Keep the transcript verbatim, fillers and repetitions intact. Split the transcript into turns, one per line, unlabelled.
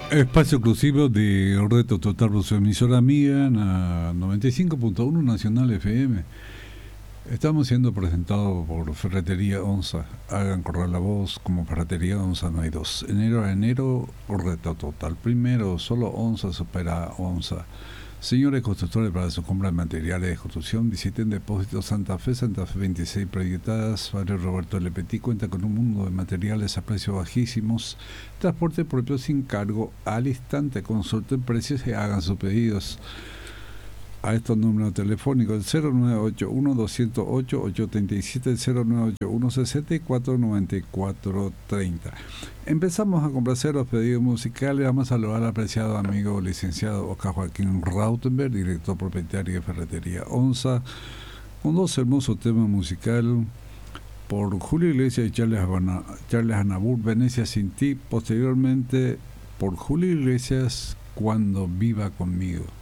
Espacio exclusivo de Reto Total por su emisora mía, en la noventa y cinco punto uno Nacional F M. Estamos siendo presentados por Ferretería Onza. Hagan correr la voz, como Ferretería Onza no hay dos. Enero a enero, Reto Total. Primero, solo Onza supera Onza. Señores constructores, para su compra de materiales de construcción, visiten Depósito Santa Fe, Santa Fe veintiséis Proyectadas, Barrio Roberto L. Petit. Cuenta con un mundo de materiales a precios bajísimos, transporte propio sin cargo al instante. Consulten precios y hagan sus pedidos a estos números telefónicos: el cero nueve ocho uno, dos cero ocho, ocho tres siete, el cero nueve ocho uno, sesenta y cuatro, noventa y cuatro, treinta. Empezamos a complacer los pedidos musicales. Vamos a saludar al apreciado amigo licenciado Oscar Joaquín Rautenberg, director propietario de Ferretería Onza, con dos hermosos temas musicales por Julio Iglesias y Charles, Habana, Charles Aznavour, Venecia sin ti. Posteriormente por Julio Iglesias, Cuando viva conmigo.